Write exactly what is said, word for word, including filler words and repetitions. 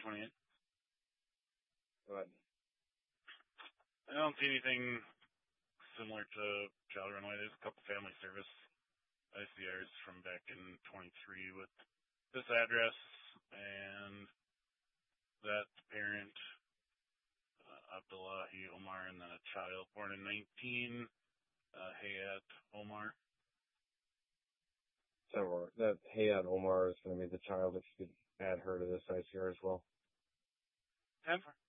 twenty-eight. Go ahead. I don't see anything similar to child runaway. There's a couple family service I C Rs from back in twenty-three with this address and that parent, uh, Abdullahi Omar, and then a child born in nineteen, uh, Hayat Omar. So that Hayat Omar is going to be the child, if you could add her to this I C R as well. ten four.